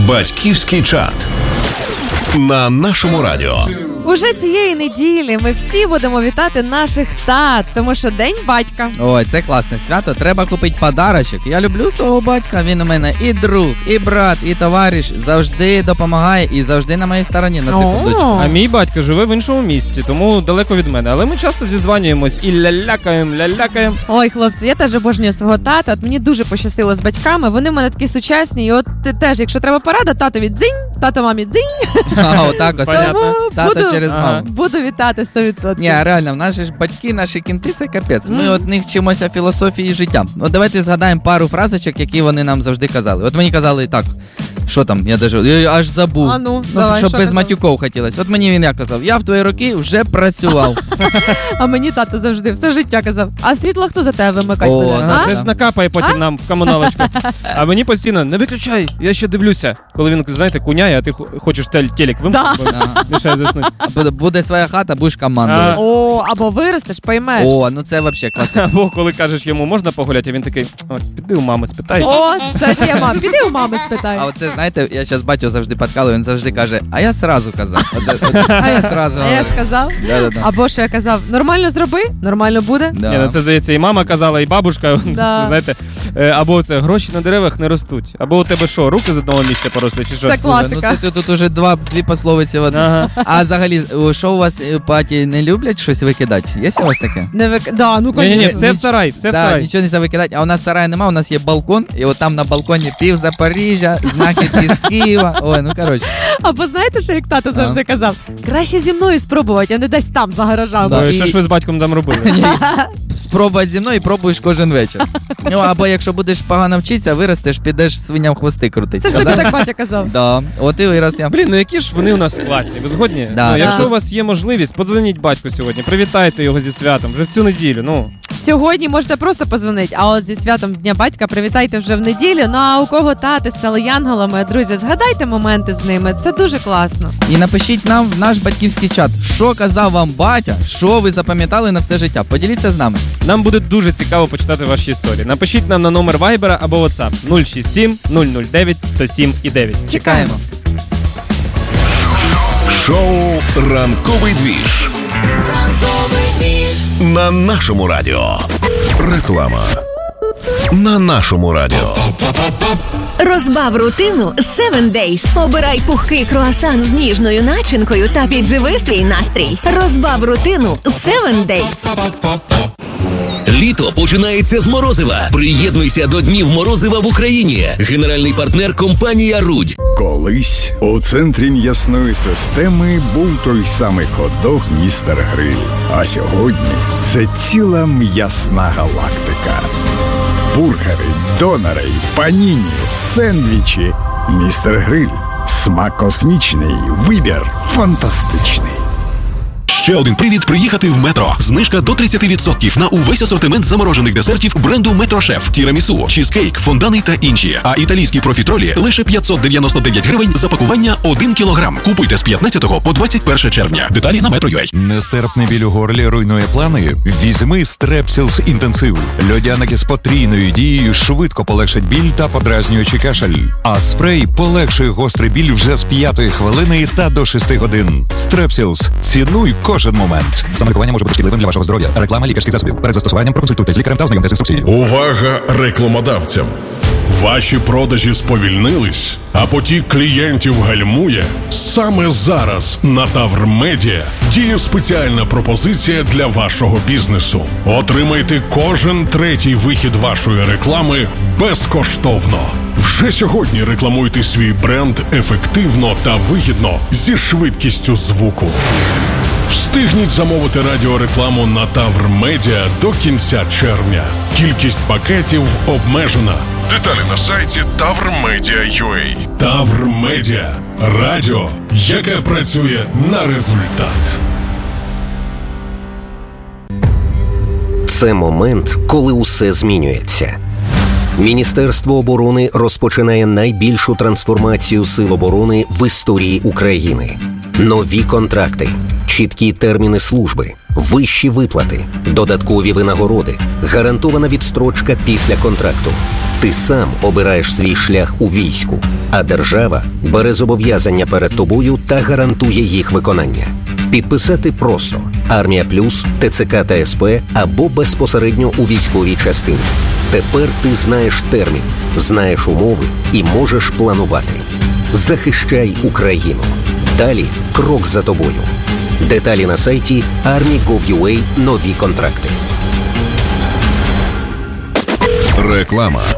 Батьківський чат на нашому радіо. Уже цієї неділі ми всі будемо вітати наших тат, тому що День батька. Ой, це класне свято, треба купити подарочок. Я люблю свого батька, він у мене і друг, і брат, і товариш, завжди допомагає і завжди на моїй стороні, на секундочку. А мій батько живе в іншому місті, тому далеко від мене. Але ми часто зізванюємось і лялякаємо. Ой, хлопці, я теж обожнюю свого тата. От мені дуже пощастило з батьками, вони в мене такі сучасні. І от ти теж, якщо треба порада, татові дзинь, тато мамі дзинь. А, отак ось. Тато через маму. Буду вітати 100%. Ні, реально, наші ж батьки, наші кінти, це капець. Ми від них вчимося філософії життя. От давайте згадаємо пару фразочок, які вони нам завжди казали. От мені казали так, що там, я аж забув. Давай, щоб без казав? матюков хотілося. От мені він як казав, я в твої роки вже працював. А мені тато завжди все життя казав. А світло хто за тебе вимикати буде? Це ж накапає потім нам в комуналочку. А мені постійно, не виключай, я ще дивлюся. Коли він, знаєте, куняє, а ти хочеш телек вимкнути, мішає заснути. Буде своя хата, будеш командувати. О, або виростеш, поймеш. О, ну це взагалі класно. Або коли кажеш йому, можна погуляти, а він такий, піди у мами спитай. О, це тема, піди у мами спитай. А оце, знаєте, я зараз батю завжди подкалую, він завжди каже, а я сразу казав. А я сразу говорю. А я ж казав. Да. Або що я казав, нормально зроби, нормально буде. Да. Ні, ну це, здається, і мама казала, і бабушка, знаєте. Або це, гроші на деревах не ростуть. Або у тебе що, руки з одного місця поросли, чи що? Це класика. Ну, тут уже дві пословиці в одному. Ага. А взагалі, що у вас, паті, не люблять щось викидати? Є у вас таке? Да, ну, конечно. Ні, все в сарай, все в сарай. Нічого не викидати. А у нас сараю нема, у нас є балкон, і от там на балконі пів Запоріжжя, знахідки з Києва. Ой, ну коротше. Або знаєте, що як тато завжди казав? Краще зі мною спробувати, а не десь там, за гаражами. Да. Що ж ви з батьком там робили? Спробувати зі мною і пробуєш кожен вечір. Ну, або якщо будеш погано вчитися, виростеш, підеш свиням хвости крутити. Це ж тобі так батя казав. Да. От і вирос я. Блін, ну які ж вони у нас класні, ви згодні? Да, якщо да. у вас є можливість, подзвоніть батьку сьогодні, привітайте його зі святом, вже в цю неділю, Сьогодні можете просто позвонити, а от зі святом Дня батька привітайте вже в неділю. Ну а у кого тати стали янголами, друзі, згадайте моменти з ними, це дуже класно. І напишіть нам в наш батьківський чат, що казав вам батя, що ви запам'ятали на все життя. Поділіться з нами. Нам буде дуже цікаво почитати ваші історії. Напишіть нам на номер Viber або WhatsApp 067 009 107 і 9. Чекаємо. Шоу «Ранковий двіж» на нашому радіо. Реклама на нашому радіо. Розбав рутину 7 Days. Обирай пухкий круасан з ніжною начинкою та підживи свій настрій. Розбав рутину 7 Days. Літо починається з морозива. Приєднуйся до Днів морозива в Україні. Генеральний партнер – компанія «Рудь». Колись у центрі м'ясної системи був той самий хот-дог «Містер Гриль». А сьогодні це ціла м'ясна галактика. Бургери, донори, паніні, сендвічі. «Містер Гриль». Смак космічний, вибір фантастичний. Ще один привід приїхати в Метро. Знижка до 30% на увесь асортимент заморожених десертів бренду Метрошеф, тірамісу, чізкейк, фондани та інші. А італійські профітролі лише 599 гривень за пакування 1 кілограм. Купуйте з 15 по 21 червня. Деталі на Metro.ua. Нестерпний біль у горлі руйнує плани? Візьми Strepsils інтенсив. Льодяники з потрійною дією швидко полегшать біль та подразнюючий кашель. А спрей полегшує гострий біль вже з 5-ї хвилини та до 6 годин. Strepsils. Цінуй кожен момент. Самолікування може бути шкідливим для вашого здоров'я. Реклама лікарських засобів. Перед застосуванням проконсультуйте з лікарем та ознайомтесь з інструкцією. Увага рекламодавцям! Ваші продажі сповільнились, а потік клієнтів гальмує? Саме зараз на Тавр Медіа діє спеціальна пропозиція для вашого бізнесу. Отримайте кожен третій вихід вашої реклами безкоштовно. Вже сьогодні рекламуйте свій бренд ефективно та вигідно зі швидкістю звуку. Встигніть замовити радіорекламу на Тавр Медіа до кінця червня. Кількість пакетів обмежена. Деталі на сайті tavrmedia.ua. Тавр Медіа. Радіо, яке працює на результат. Це момент, коли усе змінюється. Міністерство оборони розпочинає найбільшу трансформацію сил оборони в історії України. Нові контракти, чіткі терміни служби, вищі виплати, додаткові винагороди, гарантована відстрочка після контракту. Ти сам обираєш свій шлях у війську, а держава бере зобов'язання перед тобою та гарантує їх виконання. Підписати просто «Армія Плюс», ТЦК та СП або безпосередньо у військовій частині. Тепер ти знаєш термін, знаєш умови і можеш планувати. Захищай Україну. Далі крок за тобою. Деталі на сайті Army.gov.ua. Нові контракти. Реклама.